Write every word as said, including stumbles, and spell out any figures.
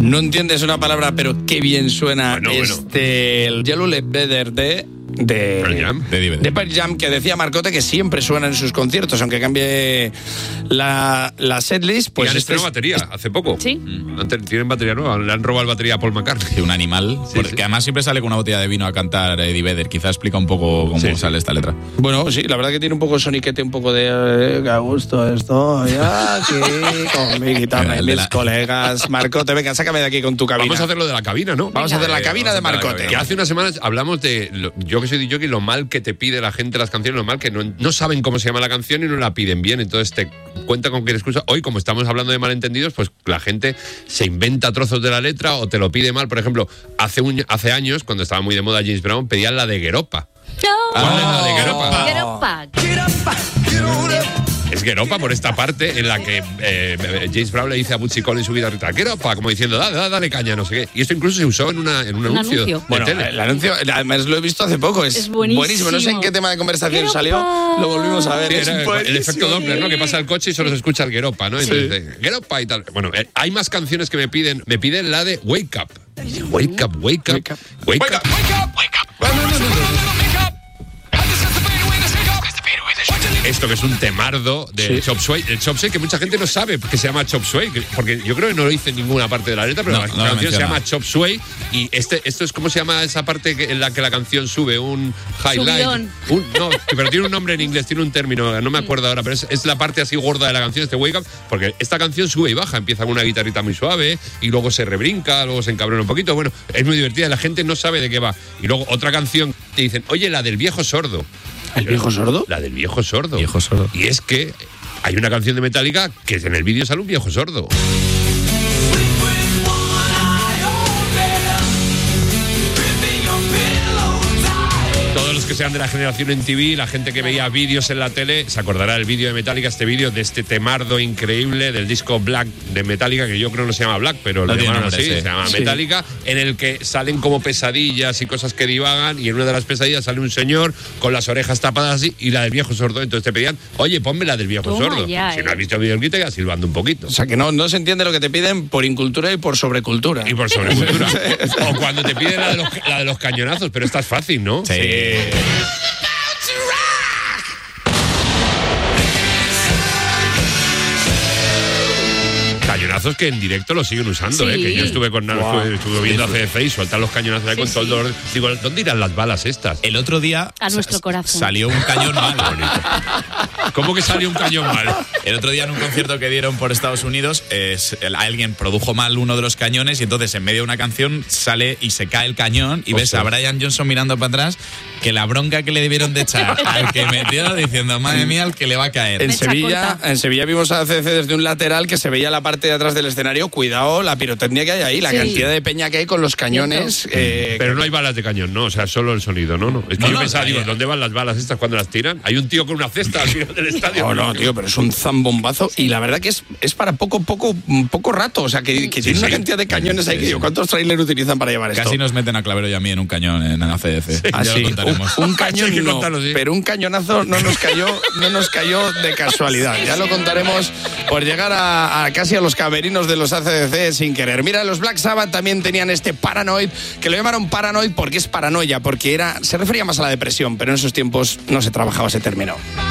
No entiendes una palabra, pero qué bien suena bueno, este bueno. el Yellow Let Better de de Pearl Jam, de, de Pearl Jam, que decía Marcote que siempre suena en sus conciertos, aunque cambie la, la setlist. Pues y han este estrenado es, batería hace poco. Sí. Mm. Tienen batería nueva, le han robado batería a Paul McCartney. De un animal, Sí, porque sí. además siempre sale con una botella de vino a cantar Eddie Vedder. Quizá explica un poco cómo Sí, sale sí. esta letra. Bueno, sí, la verdad que tiene un poco de soniquete, un poco de eh, que a gusto estoy aquí con mi guitarra y El de mis la- colegas. Marcote, venga, sácame de aquí con tu cabina. Vamos a hacer lo de la cabina, ¿no? Vamos a hacer la Eh, cabina de vamos a hacer la Marcote. cabina. Que hace unas semanas hablamos de, lo- yo que soy D J, lo mal que te pide la gente las canciones, lo mal que no, no saben cómo se llama la canción y no la piden bien, entonces te cuenta con qué excusa. Hoy, como estamos hablando de malentendidos, pues la gente se inventa trozos de la letra o te lo pide mal. Por ejemplo, hace, un, hace años, cuando estaba muy de moda James Brown, pedían la de Gueropa. No. ¿Cuál es la de Gueropa? Gueropa. Es Gueropa por esta parte en la que eh, James Brown le dice a Bootsy Collins su guitarrita, Gueropa, como diciendo, dale, dale, dale caña, no sé qué. Y esto incluso se usó en, una, en un, Un anuncio, anuncio. de Bueno, tele. el anuncio, además lo he visto hace poco, es, Es buenísimo. No sé en qué tema de conversación Gueropa. salió, lo volvimos a ver. Sí, es era el, el buenísimo. efecto Doppler, ¿no? Que pasa el coche y solo se escucha el Gueropa, ¿no? Entonces, eh, Gueropa y tal. Bueno, eh, hay más canciones que me piden. Me piden la de Wake Up. Wake Up, Wake Up, Wake Up. Wake Up. Esto que es un temardo de Sí. Chop Suey. El Chop Suey que mucha gente no sabe que se llama Chop Suey, que- porque yo creo que no lo dice en ninguna parte de la letra, pero No, la no lo canción se menciona. llama Chop Suey y este, esto es ¿cómo se llama esa parte que- en la que la canción sube? Un highlight. Subidón. Un, no, pero tiene un nombre en inglés, tiene un término, no me acuerdo ahora, pero es, es la parte así gorda de la canción, este Wake Up, porque esta canción sube y baja, empieza con una guitarrita muy suave y luego se rebrinca, luego se encabrona un poquito. Bueno, es muy divertida, la gente no sabe de qué va. Y luego otra canción te dicen, oye, la del viejo sordo. ¿El viejo sordo? La del viejo sordo. Viejo sordo. Y es que hay una canción de Metallica que en el vídeo sale un viejo sordo. Todos los que sean de la generación en T V, la gente que veía vídeos en la tele, se acordará del vídeo de Metallica, este vídeo de este temardo increíble del disco Black de Metallica, que yo creo no se llama Black, pero No lo tiene llamaron nombre, así, sí. se llama Sí. Metallica, en el que salen como pesadillas y cosas que divagan, y en una de las pesadillas sale un señor con las orejas tapadas así y la del viejo sordo, entonces te pedían, oye, ponme la del viejo Toma sordo. ya, Si eh. no has visto el vídeo, te quedas silbando un poquito. O sea que no, no se entiende lo que te piden por incultura y por sobrecultura. Y por sobrecultura. O cuando te piden la de, los, la de los cañonazos, pero esta es fácil, ¿no? Sí. Cañonazos que en directo lo siguen usando, Sí. ¿eh? Que yo estuve con Wow. estuve, estuve viendo a C D C y sueltan los cañonazos ahí Sí, con todo el sí. dolor. Digo, ¿dónde irán las balas estas? El otro día A nuestro sa- corazón. salió un cañón mal. ¿Cómo que salió un cañón mal? El otro día en un concierto que dieron por Estados Unidos, es- el- alguien produjo mal uno de los cañones y entonces en medio de una canción sale y se cae el cañón y ves a Ostras. Brian Johnson mirando para atrás, que la bronca que le debieron de echar al que metió diciendo, madre mía, al que le va a caer. En Mecha Sevilla, corta. en Sevilla vimos a C D C desde un lateral que se veía la parte de atrás del escenario. Cuidado la pirotecnia que hay ahí, la Sí. cantidad de peña que hay con los cañones. eh, Pero no hay balas de cañón, no, o sea, solo el sonido, ¿no? no. Es que No, yo no, pensaba, ahí- digo, ¿dónde van las balas estas cuando las tiran? Hay un tío con una cesta al final del estadio. No, no, tío, pero es un zambombazo y la verdad que es, es para poco, poco, poco rato. O sea, que, que Sí, tiene una sí. cantidad de cañones ahí que digo, ¿cuántos trailers utilizan para llevar esto? Casi nos meten a Clavero y a mí en un cañón en la C D C. Ah, ya sí, lo contaremos. un, un cañón Hay que no, contarlo, sí. pero un cañonazo no nos cayó, no nos cayó de casualidad. Ya lo contaremos por llegar a, a casi a los camerinos de los A C D C sin querer. Mira, los Black Sabbath también tenían este Paranoid, que lo llamaron Paranoid porque es paranoia, porque era se refería más a la depresión, pero en esos tiempos no se trabajaba ese término.